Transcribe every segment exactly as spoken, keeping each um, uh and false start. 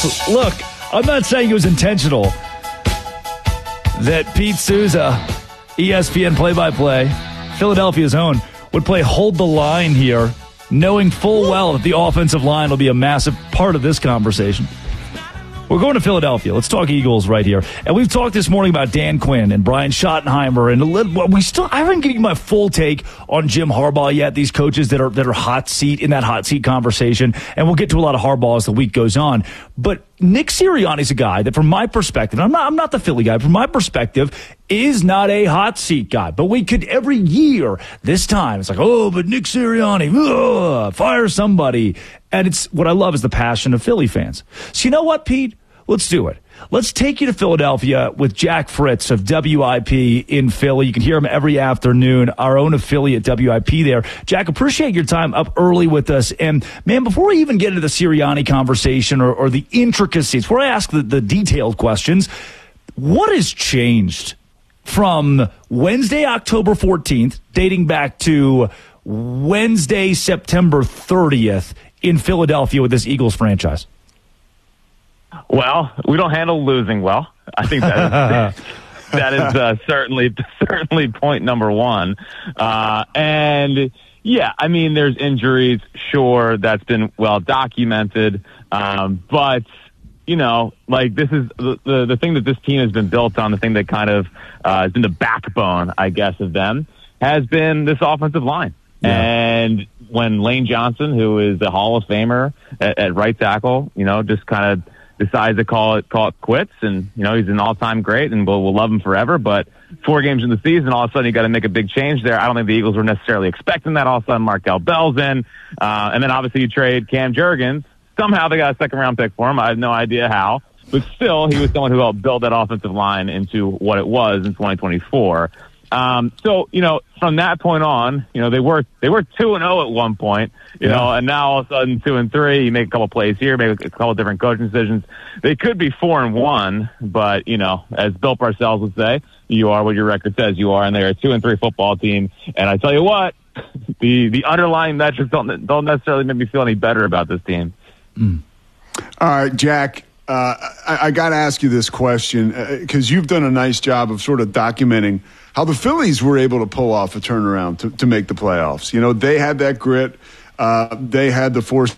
Look, I'm not saying it was intentional that Pete Souza, E S P N play-by-play, Philadelphia's own, would play hold the line here, knowing full well that the offensive line will be a massive part of this conversation. We're going to Philadelphia. Let's talk Eagles right here. And we've talked this morning about Dan Quinn and Brian Schottenheimer, and a little, we still I haven't given you my full take on Jim Harbaugh yet. These coaches that are that are hot seat in that hot seat conversation, and we'll get to a lot of Harbaugh as the week goes on. But Nick Sirianni's a guy that, from my perspective, I'm not I'm not the Philly guy. From my perspective, is not a hot seat guy. But we could every year this time it's like, oh, but Nick Sirianni, ugh, fire somebody. And it's what I love is the passion of Philly fans. So you know what, Pete? Let's do it. Let's take you to Philadelphia with Jack Fritz of W I P in Philly. You can hear him every afternoon, our own affiliate W I P there. Jack, appreciate your time up early with us. And, man, before we even get into the Sirianni conversation or, or the intricacies, before I ask the, the detailed questions, what has changed from Wednesday, October fourteenth, dating back to Wednesday, September thirtieth in Philadelphia with this Eagles franchise? Well, we don't handle losing well. I think that is, that is uh, certainly certainly point number one. Uh, and, yeah, I mean, there's injuries. Sure, that's been well documented. Um, but, you know, like this is the, the, the thing that this team has been built on, the thing that kind of uh, has been the backbone, I guess, of them, has been this offensive line. Yeah. And when Lane Johnson, who is a Hall of Famer at, at right tackle, you know, just kind of decides to call it call it quits, and you know he's an all-time great, and we'll, we'll love him forever. But four games in the season, all of a sudden you got to make a big change there. I don't think the Eagles were necessarily expecting that. All of a sudden, Markel Bell's in, uh, and then obviously you trade Cam Jurgens. Somehow they got a second-round pick for him. I have no idea how, but still he was someone who helped build that offensive line into what it was in twenty twenty-four. Um, so, you know, from that point on, you know, they were, they were two and oh at one point, you yeah. know, and now all of a sudden two and three, you make a couple plays here, make a couple different coaching decisions. They could be four and one, but, you know, as Bill Parcells would say, you are what your record says you are, and they're a two and three football team. And I tell you what, the, the underlying metrics don't, don't necessarily make me feel any better about this team. Mm. All right, Jack. Uh, I, I got to ask you this question because uh, you've done a nice job of sort of documenting how the Phillies were able to pull off a turnaround to, to make the playoffs. You know, they had that grit. Uh, they had the foresight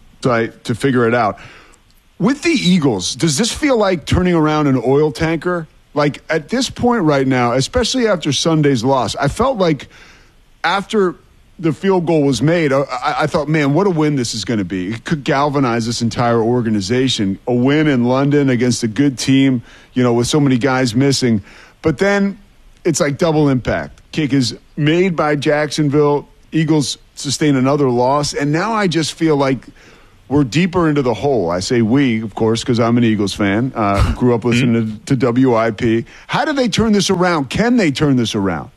to figure it out. With the Eagles, does this feel like turning around an oil tanker? Like at this point right now, especially after Sunday's loss, I felt like after the field goal was made, I, I thought, man, what a win this is going to be. It could galvanize this entire organization. A win in London against a good team, you know, with so many guys missing. But then it's like double impact. Kick is made by Jacksonville. Eagles sustain another loss. And now I just feel like we're deeper into the hole. I say we, of course, because I'm an Eagles fan. Uh, grew up listening to, to W I P. How do they turn this around? Can they turn this around?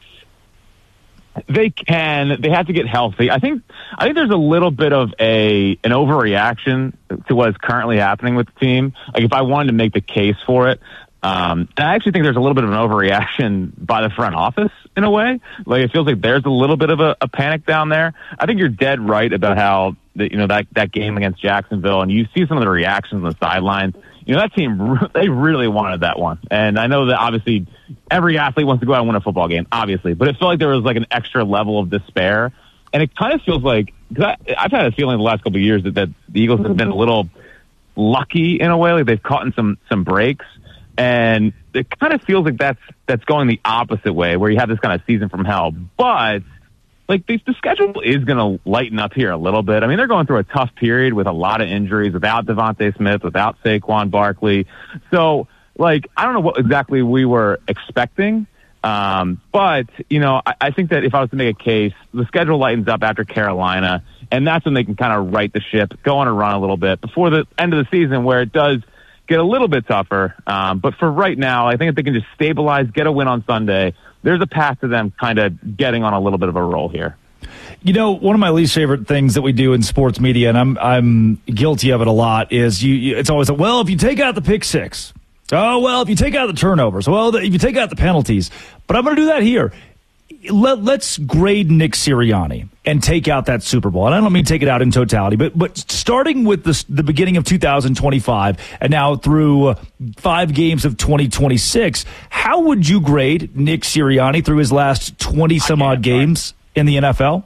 They can. They have to get healthy. I think. I think there's a little bit of a an overreaction to what is currently happening with the team. Like if I wanted to make the case for it, um, and I actually think there's a little bit of an overreaction by the front office in a way. Like it feels like there's a little bit of a, a panic down there. I think you're dead right about how the, you know that that game against Jacksonville, and you see some of the reactions on the sidelines. You know, that team, they really wanted that one. And I know that obviously every athlete wants to go out and win a football game, obviously. But it felt like there was like an extra level of despair. And it kind of feels like, because I've had a feeling the last couple of years that, that the Eagles have been a little lucky in a way. Like they've caught in some, some breaks. And it kind of feels like that's, that's going the opposite way, where you have this kind of season from hell. But like the, the schedule is going to lighten up here a little bit. I mean, they're going through a tough period with a lot of injuries, without Devontae Smith, without Saquon Barkley. So, like, I don't know what exactly we were expecting. Um, but, you know, I, I think that if I was to make a case, the schedule lightens up after Carolina, and that's when they can kind of right the ship, go on a run a little bit before the end of the season, where it does get a little bit tougher. Um, but for right now, I think if they can just stabilize, get a win on Sunday, there's a path to them kind of getting on a little bit of a roll here. You know, one of my least favorite things that we do in sports media, and I'm I'm guilty of it a lot, is you. you it's always like, well, if you take out the pick six, oh, well, if you take out the turnovers, well, if you take out the penalties. But I'm going to do that here. Let, let's grade Nick Sirianni. and take out that Super Bowl. And I don't mean take it out in totality, but but starting with the, the beginning of two thousand twenty-five and now through uh, five games of twenty twenty-six, how would you grade Nick Sirianni through his last twenty-some-odd games in the N F L?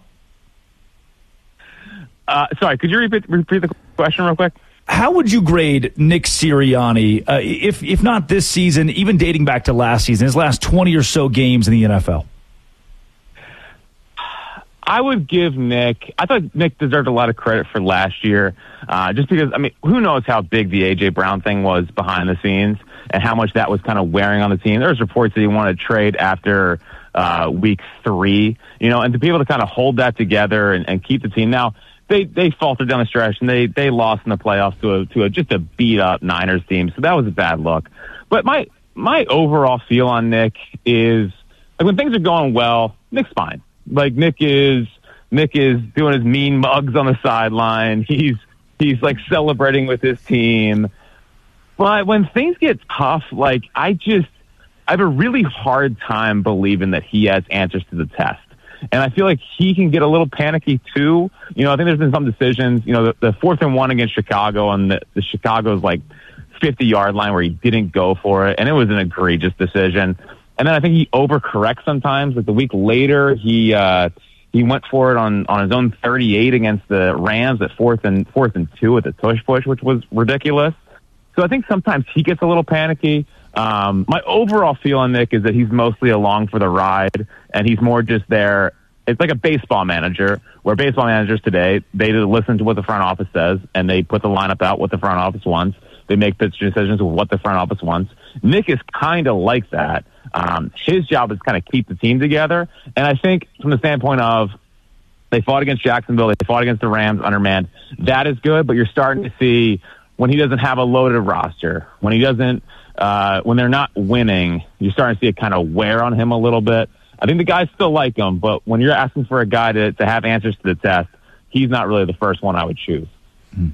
Uh, sorry, could you repeat, repeat the question real quick? How would you grade Nick Sirianni, uh, if if not this season, even dating back to last season, his last twenty or so games in the N F L? I would give Nick, I thought Nick deserved a lot of credit for last year, uh, just because, I mean, who knows how big the A J. Brown thing was behind the scenes and how much that was kind of wearing on the team. There was reports that he wanted to trade after uh, week three, you know, and to be able to kind of hold that together and, and keep the team. Now, they, they faltered down the stretch and they, they lost in the playoffs to a, to a, just a beat up Niners team. So that was a bad look. But my, my overall feel on Nick is, like, when things are going well, Nick's fine. Like, Nick is Nick is doing his mean mugs on the sideline. He's he's like celebrating with his team. But when things get tough, like, I just I have a really hard time believing that he has answers to the test. And I feel like he can get a little panicky too. You know, I think there's been some decisions, you know, the, the fourth and one against Chicago on the, the Chicago's like fifty yard line where he didn't go for it. And it was an egregious decision. And then I think he overcorrects sometimes. Like the week later, he uh, he went for it on, on his own thirty-eight against the Rams at fourth and fourth and two with the tush push, which was ridiculous. So I think sometimes he gets a little panicky. Um, my overall feel on Nick is that he's mostly along for the ride, and he's more just there. It's like a baseball manager, where baseball managers today, they listen to what the front office says, and they put the lineup out what the front office wants. They make pitch decisions with what the front office wants. Nick is kind of like that. Um, his job is kind of keep the team together. And I think from the standpoint of they fought against Jacksonville, they fought against the Rams undermanned, that is good, but you're starting to see when he doesn't have a loaded roster, when he doesn't, uh, when they're not winning, you're starting to see it kind of wear on him a little bit. I think the guys still like him, but when you're asking for a guy to, to have answers to the test, he's not really the first one I would choose. Hmm.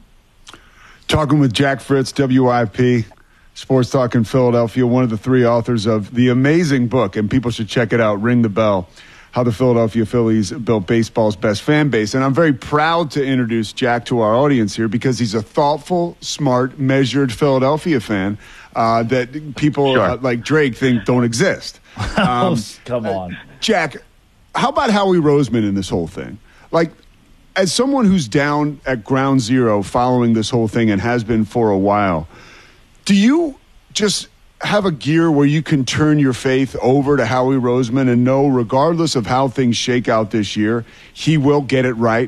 Talking with Jack Fritz, W I P, Sports Talk in Philadelphia, one of the three authors of the amazing book, and people should check it out, Ring the Bell, How the Philadelphia Phillies Built Baseball's Best Fan Base. And I'm very proud to introduce Jack to our audience here because he's a thoughtful, smart, measured Philadelphia fan uh, that people sure. uh, like Drake think don't exist. Um, Come on. Uh, Jack, how about Howie Roseman in this whole thing? Like, as someone who's down at ground zero following this whole thing and has been for a while, do you just have a gear where you can turn your faith over to Howie Roseman and know, regardless of how things shake out this year, he will get it right?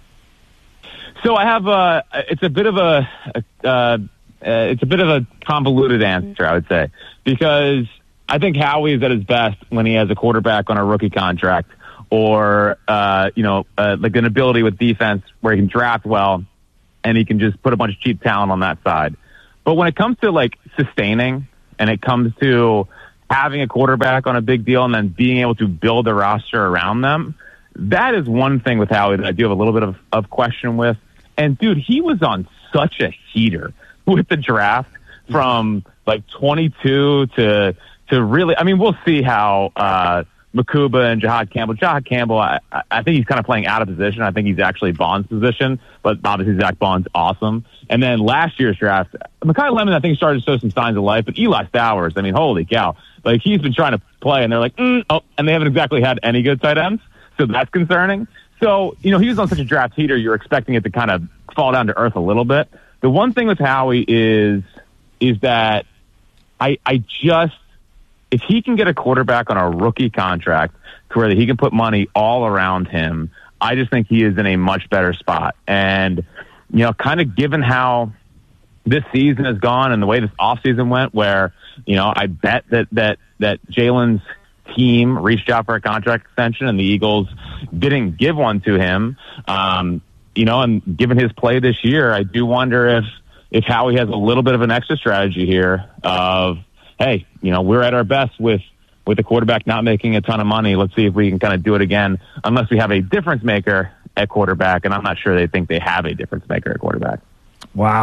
So I have a, it's a bit of a, a uh, it's a bit of a convoluted answer, I would say, because I think Howie is at his best when he has a quarterback on a rookie contract or, uh, you know, uh, like an ability with defense where he can draft well and he can just put a bunch of cheap talent on that side. But when it comes to like sustaining and it comes to having a quarterback on a big deal and then being able to build a roster around them, that is one thing with Howie that I do have a little bit of, of question with. And dude, he was on such a heater with the draft from like twenty-two to, to really, I mean, we'll see how, uh, Makuba and Jahad Campbell. Jahad Campbell, I, I think he's kind of playing out of position. I think he's actually Bond's position, but obviously Zach Bond's awesome. And then last year's draft, Mekhi Lemon, I think, started to show some signs of life, but Eli Stowers, I mean, holy cow. Like, he's been trying to play, and they're like, mm, oh, and they haven't exactly had any good tight ends, so that's concerning. So, you know, he was on such a draft heater, you're expecting it to kind of fall down to earth a little bit. The one thing with Howie is, is that I, I just, if he can get a quarterback on a rookie contract to where he can put money all around him, I just think he is in a much better spot. And, you know, kind of given how this season has gone and the way this offseason went, where, you know, I bet that, that, that Jalen's team reached out for a contract extension and the Eagles didn't give one to him. Um, you know, and given his play this year, I do wonder if, if Howie has a little bit of an extra strategy here of, hey, you know, we're at our best with, with the quarterback not making a ton of money. Let's see if we can kind of do it again, unless we have a difference maker at quarterback. And I'm not sure they think they have a difference maker at quarterback. Wow.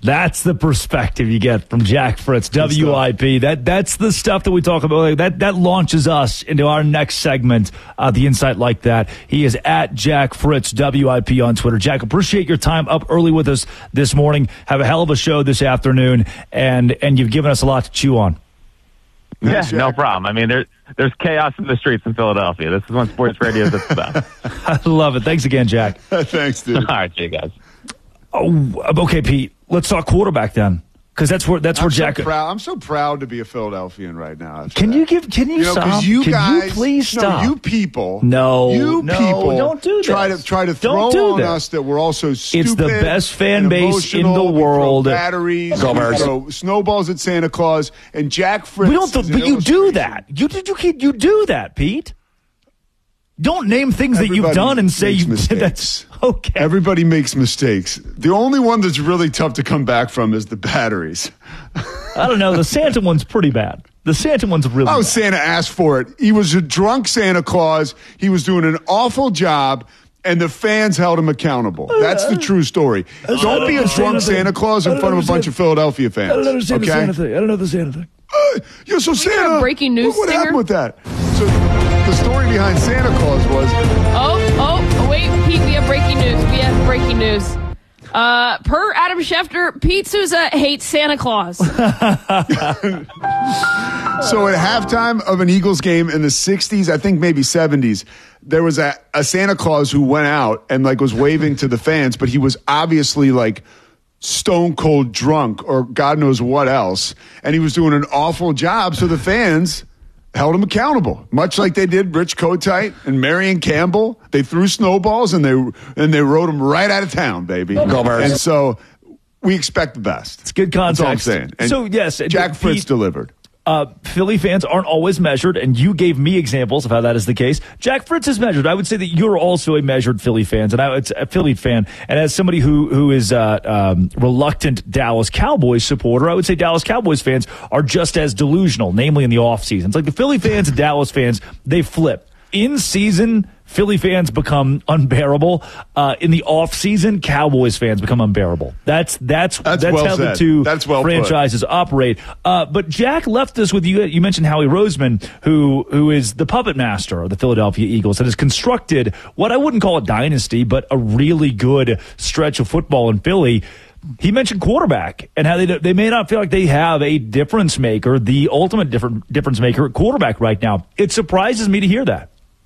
That's the perspective you get from Jack Fritz, W I P. That that's the stuff that we talk about. Like, that that launches us into our next segment, uh, the Insight Like That. He is at Jack Fritz, W I P on Twitter. Jack, appreciate your time up early with us this morning. Have a hell of a show this afternoon, and and you've given us a lot to chew on. Yeah, Thanks, no problem. I mean, there, there's chaos in the streets in Philadelphia. This is when sports radio is at the best. I love it. Thanks again, Jack. Thanks, dude. All right, see you guys. Oh, okay, Pete. Let's talk quarterback then, because that's where that's I'm where so Jack. proud. I'm so proud to be a Philadelphian right now. Can that. you give? Can you, You know, stop? because you can guys, you please no, stop? you people, No, you no, people, don't do Try this. to try to Don't throw do on this. us that we're all so stupid. It's the best fan and base in emotional. the We throw world. batteries, Go we Birds. throw snowballs at Santa Claus, and Jack Fritz. We don't. is an But you do illustration. that. You did. You keep. You do that, Pete. Don't name things that you've Everybody done and say makes you did. That's mistakes. okay. Everybody makes mistakes. The only one that's really tough to come back from is the batteries. I don't know. The Santa one's pretty bad. The Santa one's really Oh, bad. Santa asked for it. He was a drunk Santa Claus. He was doing an awful job, and the fans held him accountable. That's the true story. Don't be a drunk Santa Claus in front of a bunch of Philadelphia fans. I don't understand okay? the Santa thing. I don't know the Santa thing. Uh, yeah, so Santa. a breaking news What, what stinger? happened with that? So the story behind Santa Claus was Oh, oh, oh, wait, Pete, we have breaking news. We have breaking news. Uh, per Adam Schefter, Pete Souza hates Santa Claus. so at halftime of an Eagles game in the sixties, I think maybe seventies, there was a, a Santa Claus who went out and like was waving to the fans, but he was obviously like stone cold drunk or God knows what else, and he was doing an awful job. So the fans held him accountable, much like they did Rich Kotite and Marion Campbell. They threw snowballs and they and they rode him right out of town, baby. Go Birds. And so we expect the best. It's good context. That's all I'm saying. And so yes, Jack Fritz Pete, delivered. Uh, Philly fans aren't always measured, and you gave me examples of how that is the case. Jack Fritz is measured. I would say that you're also a measured Philly fan, and I, it's a Philly fan. And as somebody who who is uh, um, reluctant Dallas Cowboys supporter, I would say Dallas Cowboys fans are just as delusional, namely in the off season. It's like the Philly fans and Dallas fans, they flip. In season, Philly fans become unbearable. Uh, in the off season, Cowboys fans become unbearable. That's that's That's that's, well how the said. two That's well put. franchises operate. Uh, but Jack left us with you. You mentioned Howie Roseman, who who is the puppet master of the Philadelphia Eagles, and has constructed what I wouldn't call a dynasty, but a really good stretch of football in Philly. He mentioned quarterback and how they they may not feel like they have a difference maker, the ultimate different difference maker at quarterback right now. It surprises me to hear that.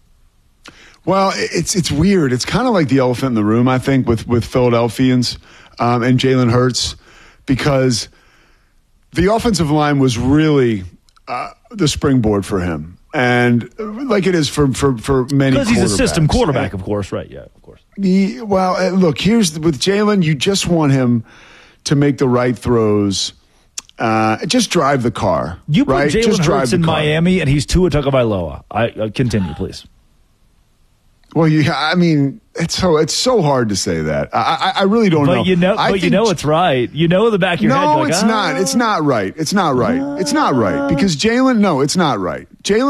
Well, it's it's weird. It's kind of like the elephant in the room, I think, with, with Philadelphians um, and Jalen Hurts, because the offensive line was really uh, the springboard for him. And like it is for, for, for many Because he's a system quarterbacks. quarterback, of course, right? Yeah, of course. He, well, uh, look, here's the, with Jalen, you just want him to make the right throws. Uh, just drive the car. You put right? Just Jalen drive Hurts the in car. Miami, and he's Tua Tagovailoa. I uh, continue, please. Well, you, I mean, it's so it's so hard to say that. I, I, I really don't But know. you know, I but you think- know it's right. You know in the back of your head. No, you're like, it's "Ah." not. It's not right. It's not right. It's not right because Jalen. No, it's not right. Jalen.